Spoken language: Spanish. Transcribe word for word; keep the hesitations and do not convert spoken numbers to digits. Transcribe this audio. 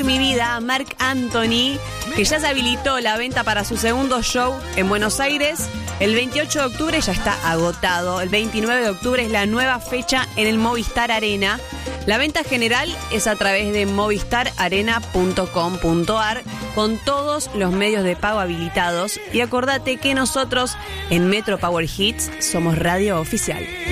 mi vida a Marc Anthony, que ya se habilitó la venta para su segundo show en Buenos Aires. El veintiocho de octubre ya está agotado. El veintinueve de octubre es la nueva fecha en el Movistar Arena. La venta general es a través de movistar arena punto com punto ar con todos los medios de pago habilitados. Y acordate que nosotros en Metro Power Hits somos radio oficial.